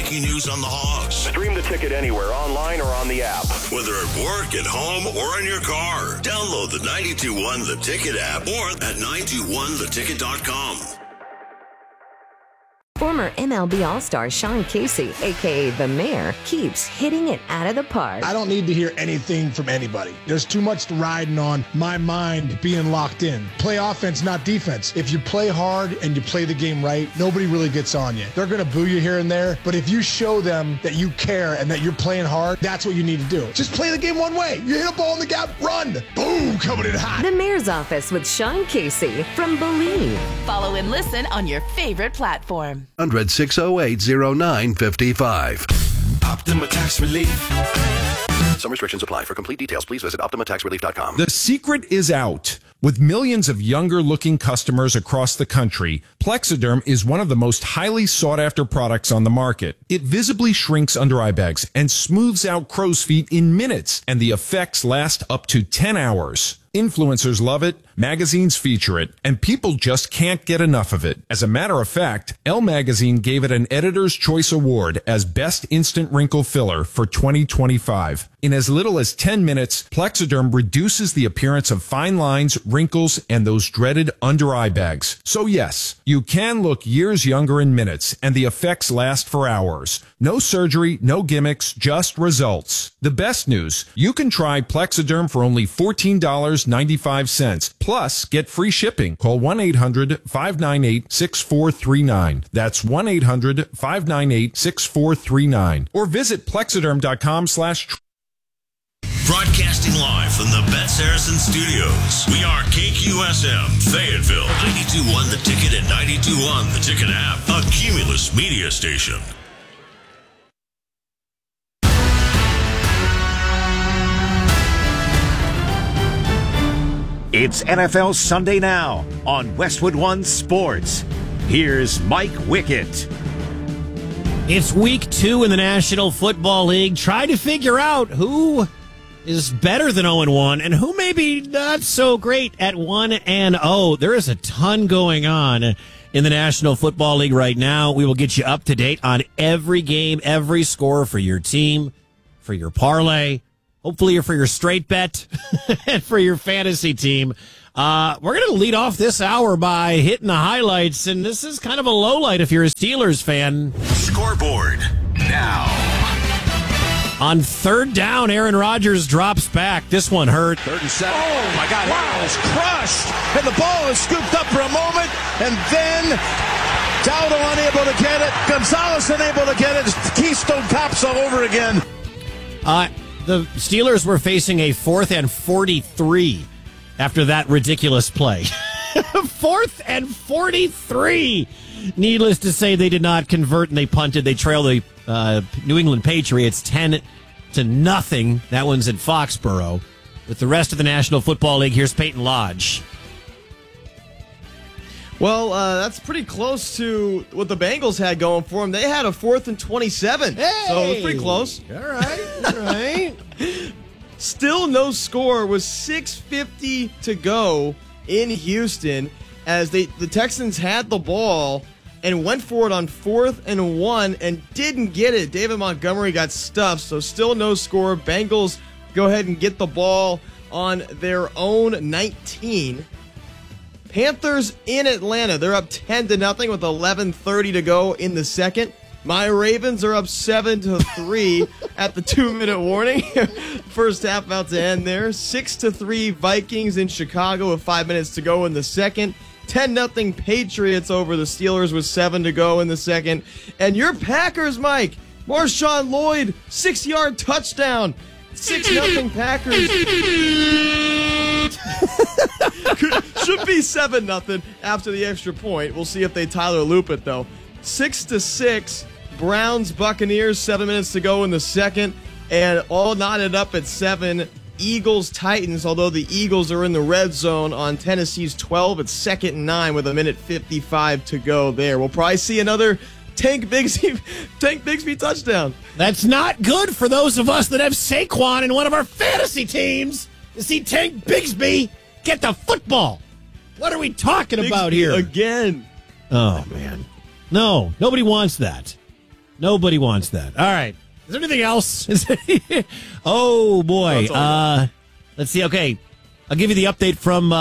breaking news on the Hogs. Stream the ticket anywhere, online or on the app. Whether at work, at home, or in your car. Download the 92.1 The Ticket app or at 921theticket.com. Former MLB All-Star Sean Casey, a.k.a. The Mayor, keeps hitting it out of the park. I don't need to hear anything from anybody. There's too much riding on my mind being locked in. Play offense, not defense. If you play hard and you play the game right, nobody really gets on you. They're going to boo you here and there, but if you show them that you care and that you're playing hard, that's what you need to do. Just play the game one way. You hit a ball in the gap, run. Boom, coming in hot. The Mayor's Office with Sean Casey from Believe. Follow and listen on your favorite platform. 608-0955. Optima Tax Relief. Some restrictions apply. For complete details, please visit OptimaTaxRelief.com. The secret is out. With millions of younger-looking customers across the country, Plexiderm is one of the most highly sought-after products on the market. It visibly shrinks under-eye bags and smooths out crow's feet in minutes, and the effects last up to 10 hours. Influencers love it, magazines feature it, and people just can't get enough of it. As a matter of fact, Elle Magazine gave it an Editor's Choice Award as Best Instant Wrinkle Filler for 2025. In as little as 10 minutes, Plexiderm reduces the appearance of fine lines, wrinkles, and those dreaded under-eye bags. So yes, you can look years younger in minutes, and the effects last for hours. No surgery, no gimmicks, just results. The best news, you can try Plexiderm for only $14.95. Plus, get free shipping. Call 1-800-598-6439. That's 1-800-598-6439. Or visit Plexiderm.com/. Broadcasting live from the Bet Saracen Studios. We are KQSM, Fayetteville, 92.1 The Ticket and 92.1 The Ticket app, a Cumulus media station. It's NFL Sunday Now on Westwood One Sports. Here's Mike Wickett. It's week 2 in the National Football League. Try to figure out who is better than 0-1 and who may be not so great at 1-0. There is a ton going on in the National Football League right now. We will get you up to date on every game, every score for your team, for your parlay, hopefully for your straight bet, and for your fantasy team. We're going to lead off this hour by hitting the highlights, and this is kind of a low light if you're a Steelers fan. Scoreboard now. On third down, Aaron Rodgers drops back. This one hurt. 3rd and 7. Oh, my God. Wow, it's crushed. And the ball is scooped up for a moment. And then Dowdle unable to get it. Gonzalez unable to get it. Keystone Cops all over again. The Steelers were facing a 4th and 43 after that ridiculous play. 4th and 43. Needless to say, they did not convert and they punted. They trailed the New England Patriots 10-0. That one's in Foxborough. With the rest of the National Football League, here's Peyton Lodge. Well, that's pretty close to what the Bengals had going for them. They had a 4th and 27, so it was pretty close. All right. Still no score with 6:50 to go in Houston as the Texans had the ball and went for it on 4th and 1 and didn't get it. David Montgomery got stuffed, so still no score. Bengals go ahead and get the ball on their own 19. Panthers in Atlanta. They're up 10-0 with 11:30 to go in the second. My Ravens are up 7-3 at the 2-minute warning. First half about to end there. 6-3 Vikings in Chicago with 5 minutes to go in the second. 10-0 Patriots over the Steelers with 7 to go in the second. And your Packers, Mike. Marshawn Lloyd, 6-yard touchdown. 6-0 Packers. Should be 7-0 after the extra point. We'll see if they Tyler Loop it, though. 6-6 Browns Buccaneers, 7 minutes to go in the second. And all knotted up at 7 Eagles Titans, although the Eagles are in the red zone on Tennessee's 12. It's 2nd and 9 with 1:55 to go there. We'll probably see another Tank Bigsby touchdown. That's not good for those of us that have Saquon in one of our fantasy teams to see Tank Bigsby get the football. What are we talking about here? Again. Oh, man. No, nobody wants that. Nobody wants that. All right. Is there anything else? Oh, boy. Let's see. Okay. I'll give you the update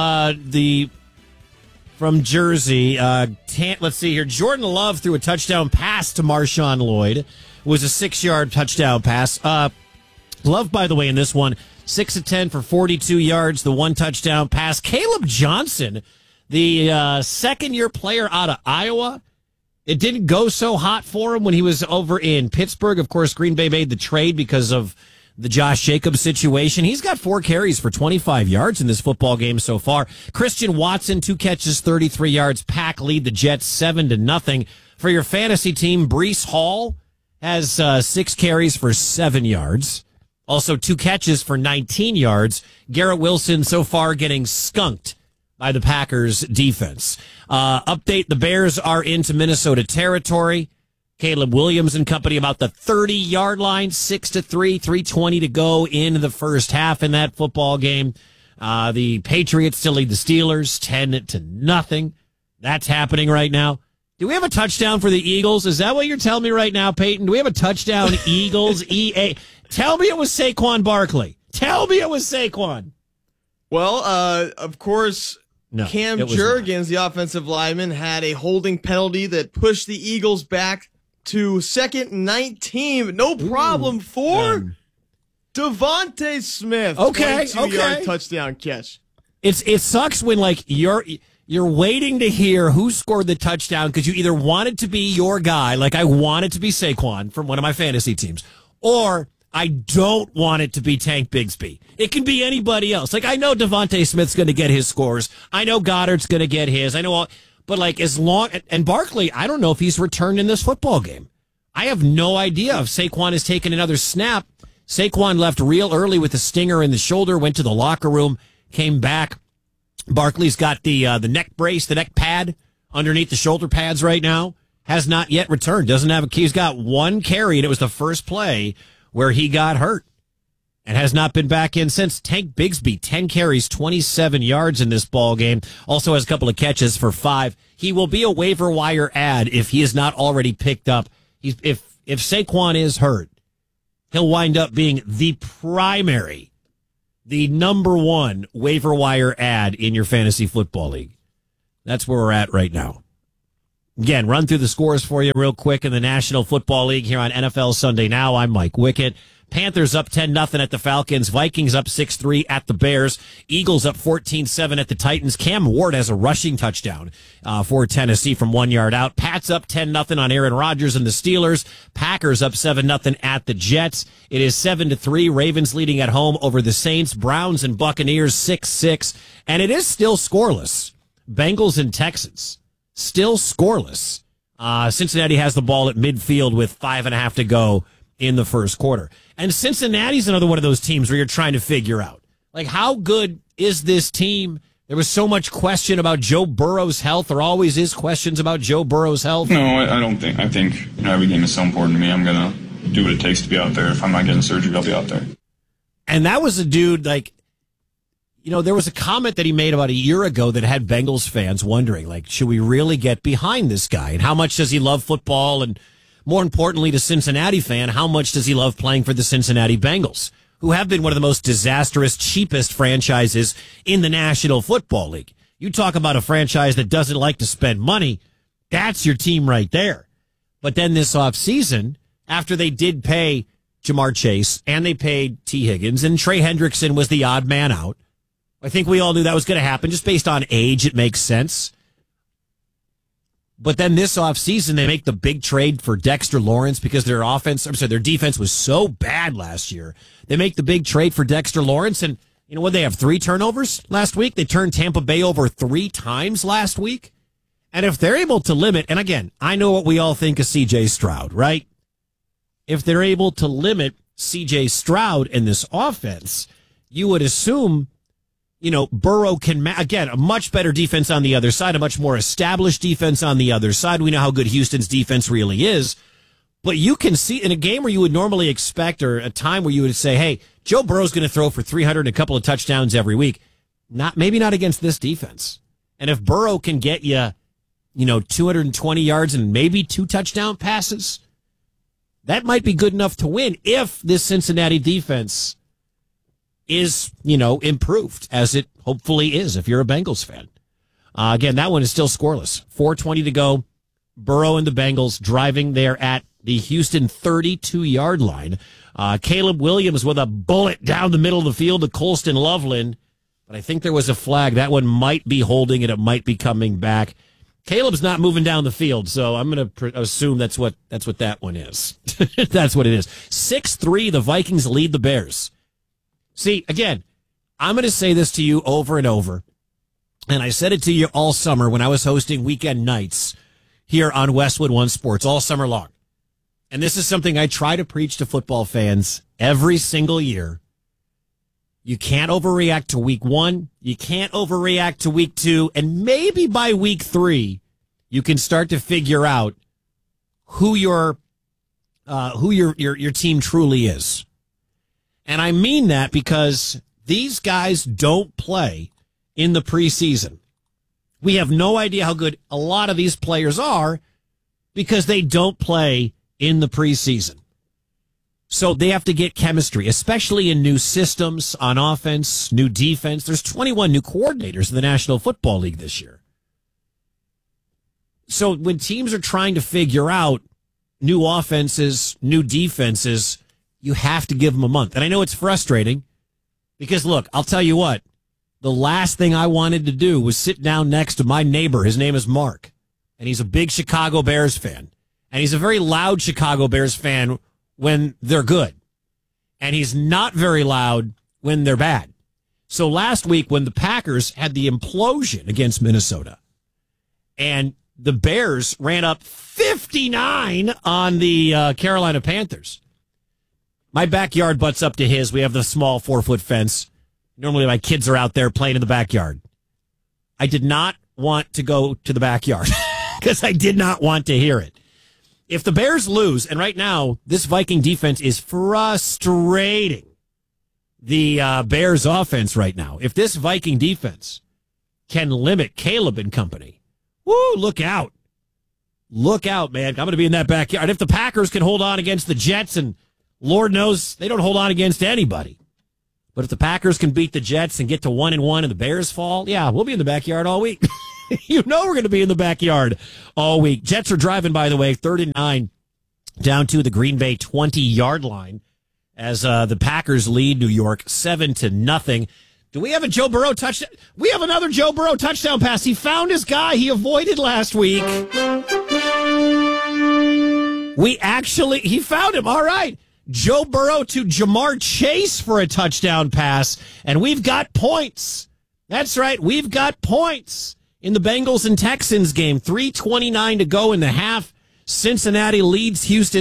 from Jersey. Let's see here. Jordan Love threw a touchdown pass to Marshawn Lloyd. It was a 6-yard touchdown pass. Love, by the way, in this one, 6 of 10 for 42 yards, the 1 touchdown pass. Caleb Johnson, the second-year player out of Iowa, it didn't go so hot for him when he was over in Pittsburgh. Of course, Green Bay made the trade because of the Josh Jacobs situation. He's got 4 carries for 25 yards in this football game so far. Christian Watson, 2 catches, 33 yards. Pack lead the Jets 7-0. For your fantasy team, Breece Hall has 6 carries for 7 yards. Also 2 catches for 19 yards. Garrett Wilson so far getting skunked by the Packers defense. Update, the Bears are into Minnesota territory. Caleb Williams and company about the 30-yard line, 6-3, 3:20 to go in the first half in that football game. The Patriots still lead the Steelers 10-0. That's happening right now. Do we have a touchdown for the Eagles? Is that what you're telling me right now, Peyton? Do we have a touchdown, Eagles, EA? Tell me it was Saquon Barkley. Tell me it was Saquon. Well, of course, no, Cam Jurgens, the offensive lineman, had a holding penalty that pushed the Eagles back to 2nd and 19. No problem for Devontae Smith. Okay. 22-yard touchdown catch. It sucks when you're waiting to hear who scored the touchdown because you either want it to be your guy, like I want it to be Saquon from one of my fantasy teams, or I don't want it to be Tank Bigsby. It can be anybody else. Like, I know Devontae Smith's going to get his scores. I know Goddard's going to get his. I know all, but like and Barkley, I don't know if he's returned in this football game. I have no idea if Saquon has taken another snap. Saquon left real early with a stinger in the shoulder, went to the locker room, came back. Barkley's got the neck brace, the neck pad underneath the shoulder pads right now. Has not yet returned. Doesn't have a key. He's got 1 carry, and it was the first play where he got hurt and has not been back in since. Tank Bigsby, 10 carries, 27 yards in this ball game. Also has a couple of catches for 5. He will be a waiver wire ad if he is not already picked up. If Saquon is hurt, he'll wind up being the primary, the number 1 waiver wire ad in your fantasy football league. That's where we're at right now. Again, run through the scores for you real quick in the National Football League here on NFL Sunday Now. I'm Mike Wickett. Panthers up 10-0 at the Falcons. Vikings up 6-3 at the Bears. Eagles up 14-7 at the Titans. Cam Ward has a rushing touchdown for Tennessee from 1 yard out. Pats up 10-0 on Aaron Rodgers and the Steelers. Packers up 7-0 at the Jets. It is 7-3. Ravens leading at home over the Saints. Browns and Buccaneers 6-6. And it is still scoreless. Bengals and Texans still scoreless. Cincinnati has the ball at midfield with 5.5 to go in the first quarter. And Cincinnati's another one of those teams where you're trying to figure out, like, how good is this team? There was so much question about Joe Burrow's health. There always is questions about Joe Burrow's health. No, I don't think. I think every game is so important to me. I'm going to do what it takes to be out there. If I'm not getting surgery, I'll be out there. And that was a dude, like, there was a comment that he made about a year ago that had Bengals fans wondering, like, should we really get behind this guy? And how much does he love football? And more importantly, to Cincinnati fan, how much does he love playing for the Cincinnati Bengals, who have been one of the most disastrous, cheapest franchises in the National Football League? You talk about a franchise that doesn't like to spend money. That's your team right there. But then this offseason, after they did pay Jamar Chase and they paid T. Higgins and Trey Hendrickson was the odd man out, I think we all knew that was going to happen. Just based on age, it makes sense. But then this offseason, they make the big trade for Dexter Lawrence because their defense was so bad last year. They make the big trade for Dexter Lawrence, and you know what? They have 3 turnovers last week. They turned Tampa Bay over 3 times last week. And if they're able to limit, and again, I know what we all think of C.J. Stroud, right? If they're able to limit C.J. Stroud in this offense, you would assume, Burrow can, again, a much better defense on the other side, a much more established defense on the other side. We know how good Houston's defense really is. But you can see in a game where you would normally expect, or a time where you would say, hey, Joe Burrow's going to throw for 300 and a couple of touchdowns every week. Maybe not against this defense. And if Burrow can get you, 220 yards and maybe 2 touchdown passes, that might be good enough to win if this Cincinnati defense is, improved, as it hopefully is if you're a Bengals fan. Again, that one is still scoreless. 4:20 to go. Burrow and the Bengals driving there at the Houston 32-yard line. Caleb Williams with a bullet down the middle of the field to Colston Loveland. But I think there was a flag. That one might be holding and it might be coming back. Caleb's not moving down the field, so I'm going to assume that's what that one is. That's what it is. 6-3, the Vikings lead the Bears. See, again, I'm going to say this to you over and over, and I said it to you all summer when I was hosting weekend nights here on Westwood One Sports all summer long. And this is something I try to preach to football fans every single year. You can't overreact to week 1. You can't overreact to week 2. And maybe by week 3, you can start to figure out who your team truly is. And I mean that because these guys don't play in the preseason. We have no idea how good a lot of these players are because they don't play in the preseason. So they have to get chemistry, especially in new systems on offense, new defense. There's 21 new coordinators in the National Football League this year. So when teams are trying to figure out new offenses, new defenses, you have to give them a month. And I know it's frustrating because, look, I'll tell you what. The last thing I wanted to do was sit down next to my neighbor. His name is Mark, and he's a big Chicago Bears fan. And he's a very loud Chicago Bears fan when they're good. And he's not very loud when they're bad. So last week when the Packers had the implosion against Minnesota and the Bears ran up 59 on the Carolina Panthers, my backyard butts up to his. We have the small 4-foot fence. Normally my kids are out there playing in the backyard. I did not want to go to the backyard because I did not want to hear it. If the Bears lose, and right now this Viking defense is frustrating the Bears offense right now. If this Viking defense can limit Caleb and company, woo, look out. Look out, man. I'm going to be in that backyard. If the Packers can hold on against the Jets, and Lord knows they don't hold on against anybody. But if the Packers can beat the Jets and get to 1-1 and the Bears fall, yeah, we'll be in the backyard all week. You know we're going to be in the backyard all week. Jets are driving, by the way, 3rd and 9 down to the Green Bay 20-yard line as the Packers lead New York 7-0. Do we have a Joe Burrow touchdown? We have another Joe Burrow touchdown pass. He found his guy he avoided last week. He found him. All right. Joe Burrow to Jamar Chase for a touchdown pass. And we've got points. That's right. We've got points in the Bengals and Texans game. 3:29 to go in the half. Cincinnati leads Houston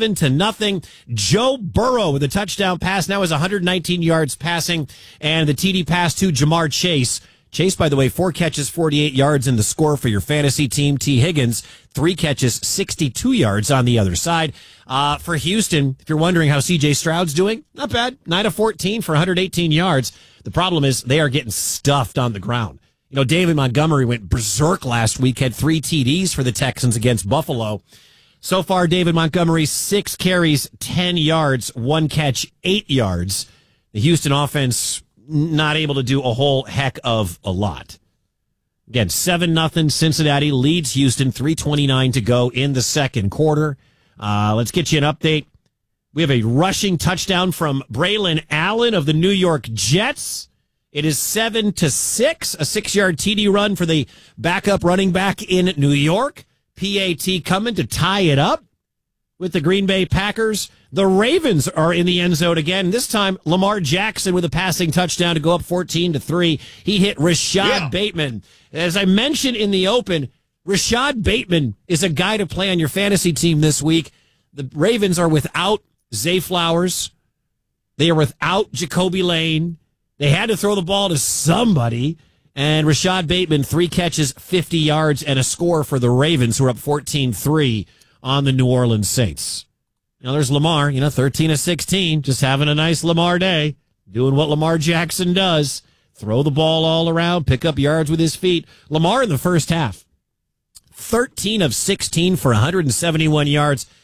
7-0. Joe Burrow with a touchdown pass now is 119 yards passing, and the TD pass to Jamar Chase. Chase, by the way, 4 catches, 48 yards in the score for your fantasy team. T. Higgins, 3 catches, 62 yards on the other side. For Houston, if you're wondering how C.J. Stroud's doing, not bad. 9 of 14 for 118 yards. The problem is they are getting stuffed on the ground. You know, David Montgomery went berserk last week, had 3 TDs for the Texans against Buffalo. So far, David Montgomery, 6 carries, 10 yards, 1 catch, 8 yards. The Houston offense not able to do a whole heck of a lot. Again, 7-0. Cincinnati leads Houston, 3:29 to go in the second quarter. Let's get you an update. We have a rushing touchdown from Braylon Allen of the New York Jets. It is 7-6, a 6-yard TD run for the backup running back in New York. PAT coming to tie it up with the Green Bay Packers. The Ravens are in the end zone again. This time, Lamar Jackson with a passing touchdown to go up 14-3. He hit Rashad Bateman. As I mentioned in the open, Rashad Bateman is a guy to play on your fantasy team this week. The Ravens are without Zay Flowers. They are without Jacoby Lane. They had to throw the ball to somebody. And Rashad Bateman, 3 catches, 50 yards, and a score for the Ravens, who are up 14-3 on the New Orleans Saints. Now there's Lamar, 13 of 16, just having a nice Lamar day, doing what Lamar Jackson does. Throw the ball all around, pick up yards with his feet. Lamar in the first half, 13 of 16 for 171 yards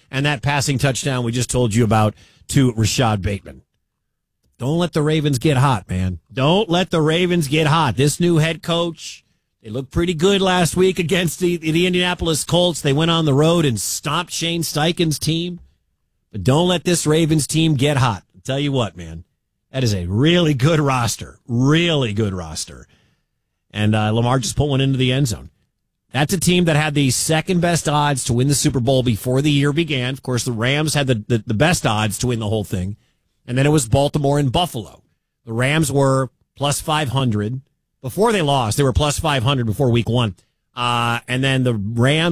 and that passing touchdown we just told you about to Rashad Bateman. Don't let the Ravens get hot, man. Don't let the Ravens get hot. This new head coach, they looked pretty good last week against the Indianapolis Colts. They went on the road and stomped Shane Steichen's team. But don't let this Ravens team get hot. I'll tell you what, man. That is a really good roster. Really good roster. And Lamar just put one into the end zone. That's a team that had the second best odds to win the Super Bowl before the year began. Of course, the Rams had the best odds to win the whole thing. And then it was Baltimore and Buffalo. The Rams were plus 500 before they lost. They were plus 500 before week 1. And then the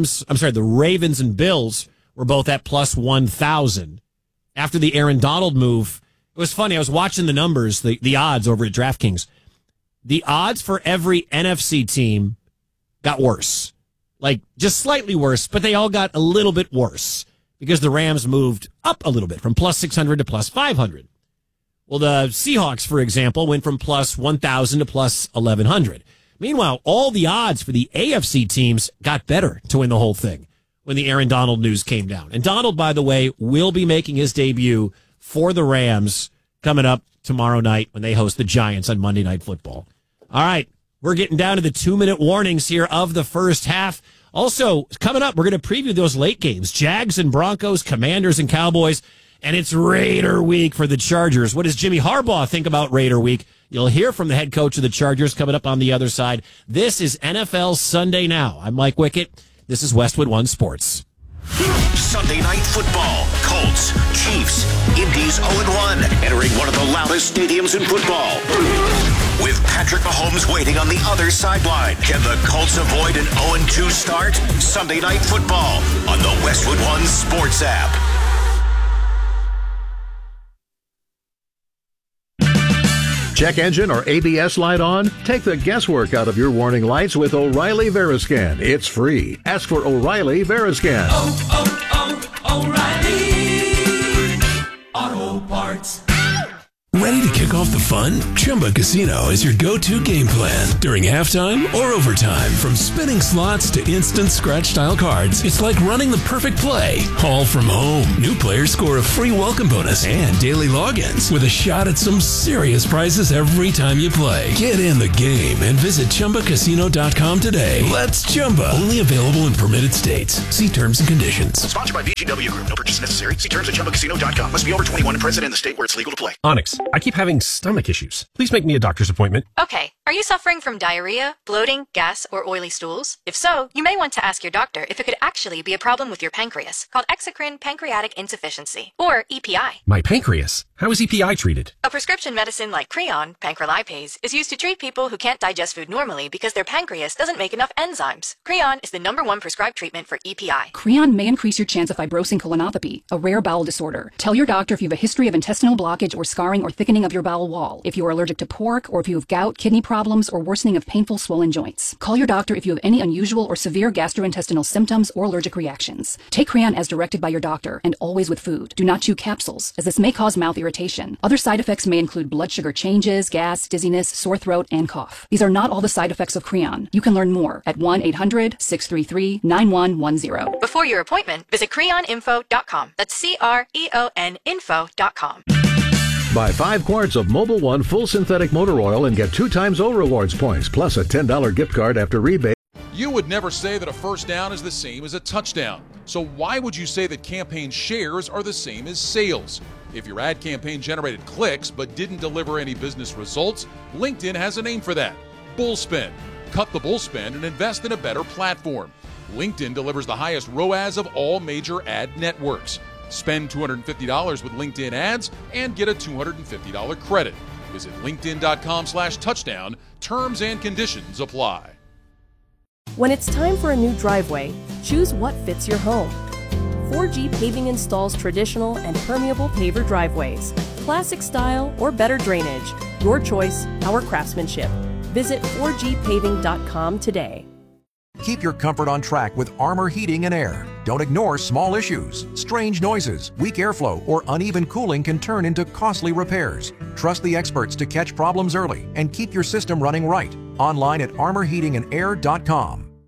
Ravens and Bills were both at plus 1,000. After the Aaron Donald move, it was funny. I was watching the numbers, the odds over at DraftKings. The odds for every NFC team got worse. Like, just slightly worse, but they all got a little bit worse because the Rams moved up a little bit from plus 600 to plus 500. Well, the Seahawks, for example, went from plus 1,000 to plus 1,100. Meanwhile, all the odds for the AFC teams got better to win the whole thing when the Aaron Donald news came down. And Donald, by the way, will be making his debut for the Rams coming up tomorrow night when they host the Giants on Monday Night Football. All right, we're getting down to the 2-minute warnings here of the first half. Also, coming up, we're going to preview those late games. Jags and Broncos, Commanders and Cowboys, and it's Raider Week for the Chargers. What does Jimmy Harbaugh think about Raider Week? You'll hear from the head coach of the Chargers coming up on the other side. This is NFL Sunday Now. I'm Mike Wickett. This is Westwood One Sports. Sunday Night Football. Colts, Chiefs, Indy's 0-1, entering one of the loudest stadiums in football. With Patrick Mahomes waiting on the other sideline, can the Colts avoid an 0-2 start? Sunday Night Football on the Westwood One Sports app. Check engine or ABS light on? Take the guesswork out of your warning lights with O'Reilly Veriscan. It's free. Ask for O'Reilly Veriscan. O'Reilly Auto Parts. Ready to kick off the fun? Chumba Casino is your go-to game plan during halftime or overtime. From spinning slots to instant scratch-style cards, it's like running the perfect play, all from home. New players score a free welcome bonus and daily logins with a shot at some serious prizes every time you play. Get in the game and visit ChumbaCasino.com today. Let's Chumba. Only available in permitted states. See terms and conditions. Sponsored by VGW Group. No purchase necessary. See terms at ChumbaCasino.com. Must be over 21 and present in the state where it's legal to play. Onyx, I keep having stomach issues. Please make me a doctor's appointment. Okay. Are you suffering from diarrhea, bloating, gas, or oily stools? If so, you may want to ask your doctor if it could actually be a problem with your pancreas, called exocrine pancreatic insufficiency, or EPI. My pancreas? How is EPI treated? A prescription medicine like Creon, pancrelipase, is used to treat people who can't digest food normally because their pancreas doesn't make enough enzymes. Creon is the #1 prescribed treatment for EPI. Creon may increase your chance of fibrosing colonopathy, a rare bowel disorder. Tell your doctor if you have a history of intestinal blockage or scarring or thickening of your bowel wall, if you are allergic to pork, or if you have gout, kidney problems, or worsening of painful swollen joints. Call your doctor if you have any unusual or severe gastrointestinal symptoms or allergic reactions. Take Creon as directed by your doctor and always with food. Do not chew capsules, as this may cause mouth irritation. Other side effects may include blood sugar changes, gas, dizziness, sore throat, and cough. These are not all the side effects of Creon. You can learn more at 1-800-633-9110. Before your appointment, visit creoninfo.com. That's CREON info.com. Buy 5 quarts of Mobil 1 full synthetic motor oil and get 2 times O Rewards points, plus a $10 gift card after rebate. You would never say that a first down is the same as a touchdown. So why would you say that campaign shares are the same as sales? If your ad campaign generated clicks but didn't deliver any business results, LinkedIn has a name for that: bullspend. Cut the bullspend and invest in a better platform. LinkedIn delivers the highest ROAS of all major ad networks. Spend $250 with LinkedIn ads and get a $250 credit. Visit linkedin.com/touchdown. Terms and conditions apply. When it's time for a new driveway, choose what fits your home. 4G Paving installs traditional and permeable paver driveways, classic style or better drainage. Your choice, our craftsmanship. Visit 4gpaving.com today. Keep your comfort on track with Armor Heating and Air. Don't ignore small issues. Strange noises, weak airflow, or uneven cooling can turn into costly repairs. Trust the experts to catch problems early and keep your system running right. Online at armorheatingandair.com.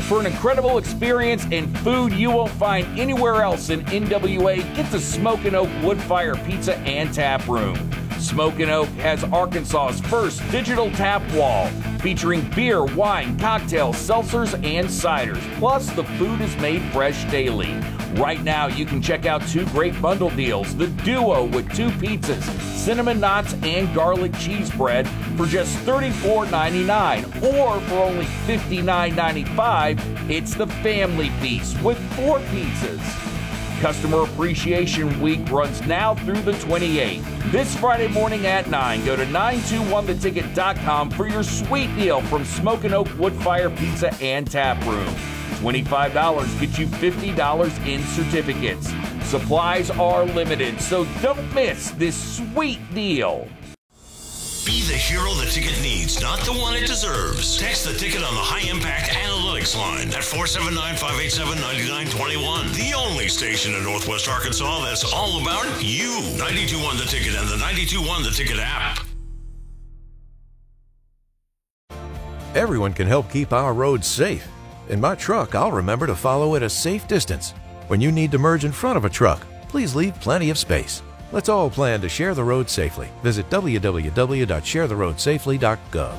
For an incredible experience and food you won't find anywhere else in NWA, get to Smokin' Oak Woodfire Pizza and Tap Room. Smokin' Oak has Arkansas's first digital tap wall, featuring beer, wine, cocktails, seltzers, and ciders. Plus, the food is made fresh daily. Right now, you can check out 2 great bundle deals. The Duo with 2 pizzas, cinnamon knots, and garlic cheese bread for just $34.99. Or for only $59.95, it's the Family Feast with 4 pizzas. Customer Appreciation Week runs now through the 28th. This Friday morning at 9, go to 921theticket.com for your sweet deal from Smokin' Oak Woodfire Pizza and Tap Room. $25 gets you $50 in certificates. Supplies are limited, so don't miss this sweet deal. Be the hero the ticket needs, not the one it deserves. Text the ticket on the High Impact Analytics line at 479-587-9921. The only station in Northwest Arkansas that's all about you. 92.1 The Ticket and the 92.1 The Ticket app. Everyone can help keep our roads safe. In my truck, I'll remember to follow at a safe distance. When you need to merge in front of a truck, please leave plenty of space. Let's all plan to share the road safely. Visit www.sharetheroadsafely.gov.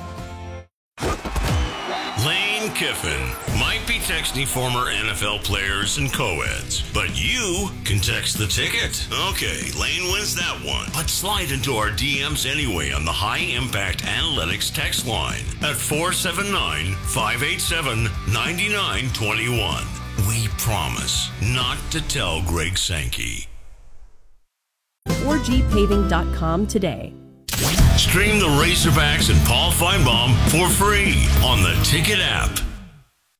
Lane Kiffin might be texting former NFL players and co-eds, but you can text the ticket. Okay, Lane wins that one. But slide into our DMs anyway on the High Impact Analytics text line at 479-587-9921. We promise not to tell Greg Sankey. 4gpaving.com today. Stream the Razorbacks and Paul Feinbaum for free on the Ticket app.